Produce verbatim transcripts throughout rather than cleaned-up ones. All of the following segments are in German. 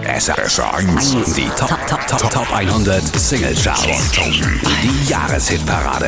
S eins. Die Top, Top, Top, Top hundert Single Charts. Die Jahreshitparade.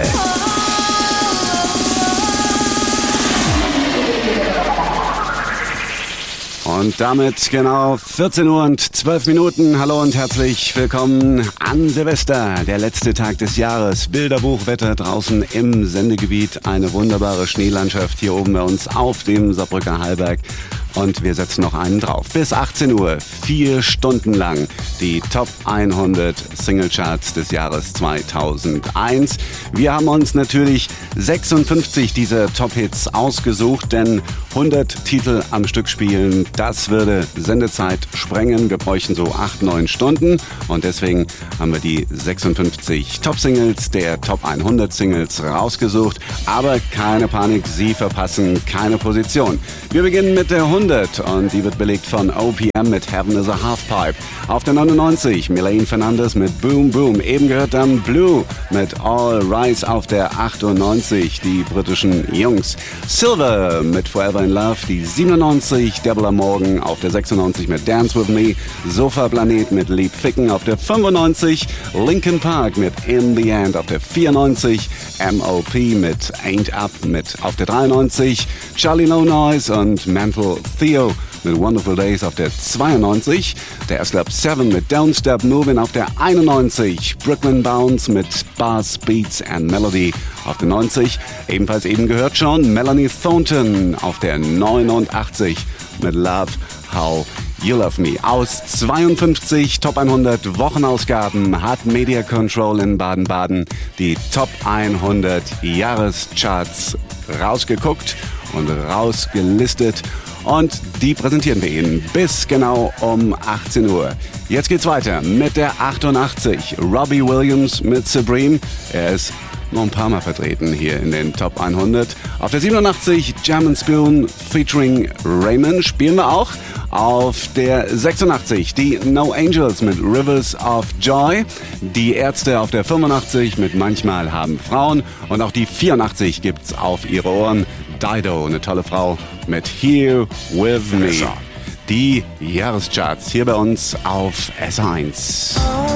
Und damit genau vierzehn Uhr und zwölf Minuten. Hallo und herzlich willkommen an Silvester, der letzte Tag des Jahres. Bilderbuchwetter draußen im Sendegebiet. Eine wunderbare Schneelandschaft hier oben bei uns auf dem Saarbrücker Hallberg. Und wir setzen noch einen drauf. Bis achtzehn Uhr, vier Stunden lang, die Top hundert Singlecharts des Jahres zweitausendeins. Wir haben uns natürlich sechsundfünfzig dieser Top-Hits ausgesucht, denn hundert Titel am Stück spielen, das würde Sendezeit sprengen. Wir bräuchten so acht, neun Stunden und deswegen haben wir die sechsundfünfzig Top-Singles der Top hundert Singles rausgesucht. Aber keine Panik, Sie verpassen keine Position. Wir beginnen mit der hundert und die wird belegt von O P M mit Heaven is a Halfpipe. Auf der neunundneunzig Mylène Fernandez mit Boom Boom. Eben gehört dann Blue mit All Rise auf der achtundneunzig, die britischen Jungs. Silver mit Forever in Love, die siebenundneunzig. Devil am Morgen auf der sechsundneunzig mit Dance With Me. Sofa Planet mit Lieb Ficken auf der fünfundneunzig. Linkin Park mit In The End auf der vierundneunzig. M O P mit Ain't Up mit auf der dreiundneunzig. Charlie Low Noise und Mental Theo mit Wonderful Days auf der zweiundneunzig. Der S-Club sieben mit Don't Stop Moving auf der einundneunzig. Brooklyn Bounce mit Bass, Beats and Melody auf der neunzig. Ebenfalls eben gehört schon Melanie Thornton auf der neunundachtzig mit Love How You Love Me. Aus zweiundfünfzig Top hundert Wochenausgaben hat Media Control in Baden-Baden die Top hundert Jahrescharts rausgeguckt und rausgelistet. Und die präsentieren wir Ihnen bis genau um achtzehn Uhr. Jetzt geht's weiter mit der achtundachtzig. Robbie Williams mit Supreme. Er ist noch ein paar Mal vertreten hier in den Top hundert. Auf der siebenundachtzig Jam and Spoon featuring Raymond spielen wir auch. Auf der sechsundachtzig die No Angels mit Rivers of Joy. Die Ärzte auf der fünfundachtzig mit Manchmal haben Frauen. Und auch die vierundachtzig gibt's auf ihre Ohren. Dido, eine tolle Frau mit Here With Me. Die Jahrescharts hier bei uns auf S eins.